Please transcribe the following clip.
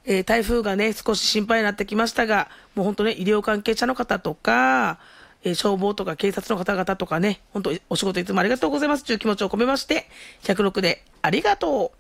台風がね、少し心配になってきましたが、もう本当ね、医療関係者の方とか、消防とか警察の方々とかね、本当お仕事いつもありがとうございますという気持ちを込めまして、106でありがとう。